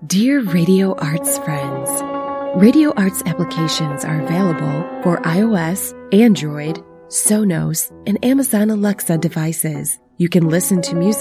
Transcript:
Dear Radio Arts friends, Radio Arts applications are available for iOS, Android, Sonos, and Amazon Alexa devices. You can listen to music